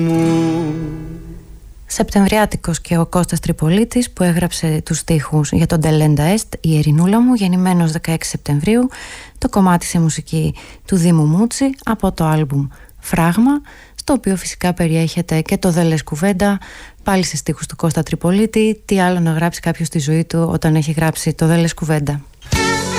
Σεπτεμβριάτικος και ο Κώστας Τρυπολίτης, που έγραψε τους στίχους για τον Τελέντα Εστ, η Ειρηνούλα μου, γεννημένος 16 Σεπτεμβρίου, το κομμάτι σε μουσική του Δήμου Μούτσι από το άλμπουμ Φράγμα, στο οποίο φυσικά περιέχεται και το «Δεν λες κουβέντα», πάλι σε στίχους του Κώστα Τρυπολίτη. Τι άλλο να γράψει κάποιος στη ζωή του όταν έχει γράψει το «Δεν λες κουβέντα».